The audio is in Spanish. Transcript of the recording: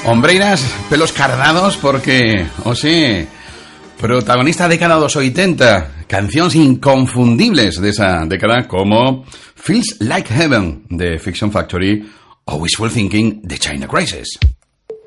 Hombreiras, pelos cardados porque, sí, protagonista década dos 80, canciones inconfundibles de esa década como Feels Like Heaven de Fiction Factory o Wishful Thinking de China Crisis.